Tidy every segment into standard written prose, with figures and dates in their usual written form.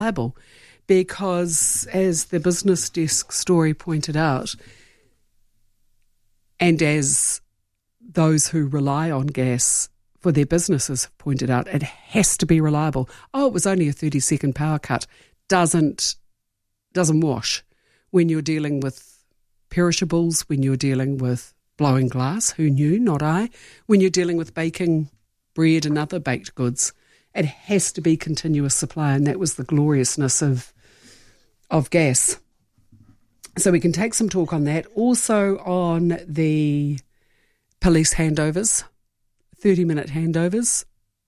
reliable because, as the Business Desk story pointed out, and as those who rely on gas for their businesses have pointed out, it has to be reliable. Oh, it was only a 30-second power cut. Doesn't wash when you're dealing with perishables, when you're dealing with blowing glass. Who knew? Not I. When you're dealing with baking bread and other baked goods, it has to be continuous supply, and that was the gloriousness of gas. So we can take some talk on that. Also on the police handovers, 30-minute handovers.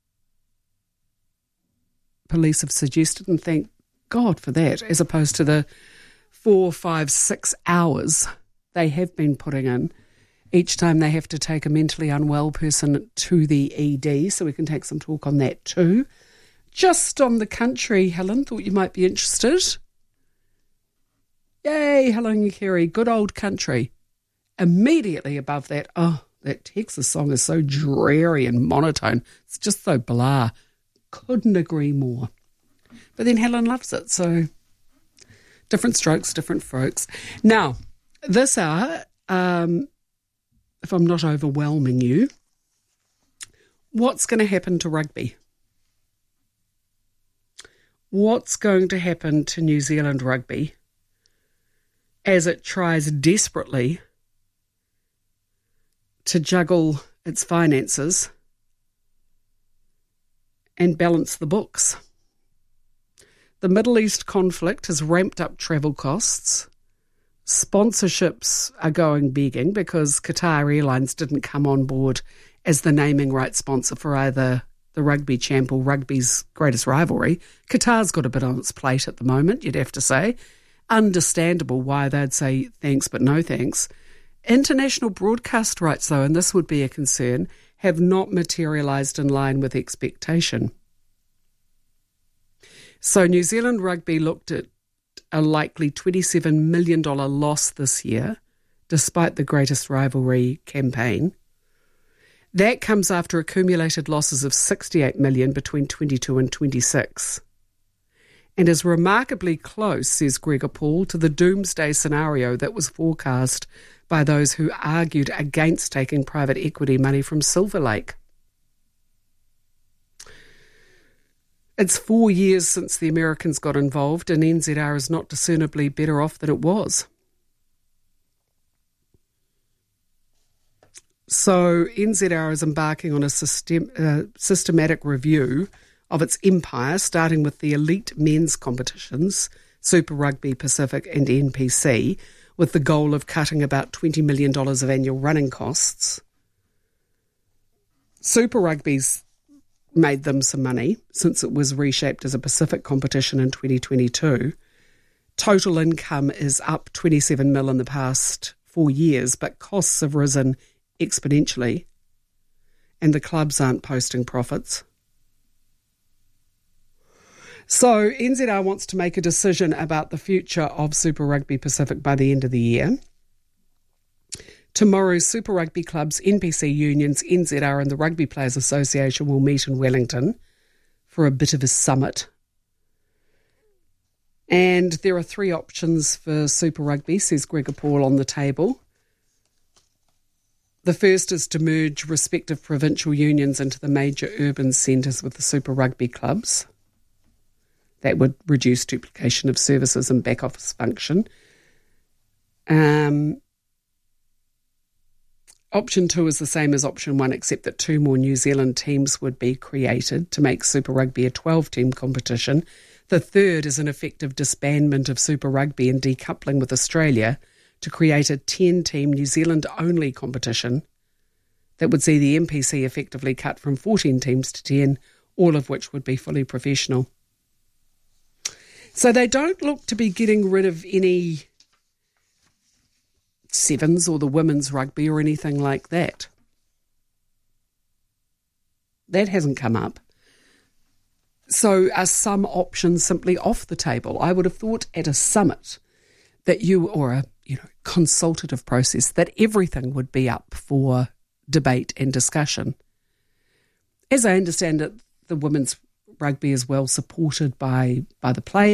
Police have suggested, and thank God for that, as opposed to the 4, 5, 6 hours they have been putting in each time they have to take a mentally unwell person to the ED. So we can take some talk on that too. Just on the country, Helen, thought you might be interested. Yay, Helen Carey, good old country. Immediately above that, that Texas song is so dreary and monotone. It's just so blah. Couldn't agree more. But then Helen loves it, so different strokes, different folks. Now, this hour, if I'm not overwhelming you, what's going to happen to rugby? What's going to happen to New Zealand rugby as it tries desperately to juggle its finances and balance the books? The Middle East conflict has ramped up travel costs. Sponsorships are going begging because Qatar Airlines didn't come on board as the naming rights sponsor for either the rugby champ or rugby's greatest rivalry. Qatar's got a bit on its plate at the moment, you'd have to say. Understandable why they'd say thanks but no thanks. International broadcast rights, though, and this would be a concern, have not materialised in line with expectation. So New Zealand Rugby looked at a likely $27 million loss this year, despite the greatest rivalry campaign. That comes after accumulated losses of $68 million between 22 and 26, and is remarkably close, says Gregor Paul, to the doomsday scenario that was forecast by those who argued against taking private equity money from Silver Lake. It's 4 years since the Americans got involved, and NZR is not discernibly better off than it was. So NZR is embarking on a systematic review of its empire, starting with the elite men's competitions, Super Rugby, Pacific and NPC, with the goal of cutting about $20 million of annual running costs. Super Rugby's made them some money since it was reshaped as a Pacific competition in 2022. Total income is up 27 mil in the past 4 years, but costs have risen exponentially, and the clubs aren't posting profits. So NZR wants to make a decision about the future of Super Rugby Pacific by the end of the year. Tomorrow, Super Rugby clubs, NPC unions, NZR and the Rugby Players Association will meet in Wellington for a bit of a summit. And there are 3 options for Super Rugby, says Gregor Paul, on the table. The first is to merge respective provincial unions into the major urban centres with the Super Rugby clubs. That would reduce duplication of services and back office function. Option 2 is the same as option 1, except that 2 more New Zealand teams would be created to make Super Rugby a 12-team competition. The third is an effective disbandment of Super Rugby and decoupling with Australia to create a 10-team New Zealand-only competition that would see the NPC effectively cut from 14 teams to 10, all of which would be fully professional. So they don't look to be getting rid of any sevens or the women's rugby or anything like that. That hasn't come up. So are some options simply off the table? I would have thought at a summit that or a consultative process, that everything would be up for debate and discussion. As I understand it, the women's rugby is well supported by the players.